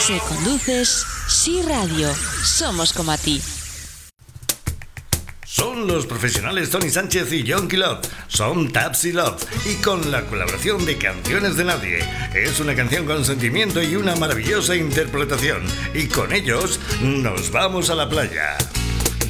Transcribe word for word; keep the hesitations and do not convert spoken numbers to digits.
Si conduces, sí radio. Somos como a ti. Son los profesionales Tony Sánchez y John Love. Son Taps Love. Y con la colaboración de Canciones de Nadie. Es una canción con sentimiento y una maravillosa interpretación. Y con ellos nos vamos a la playa.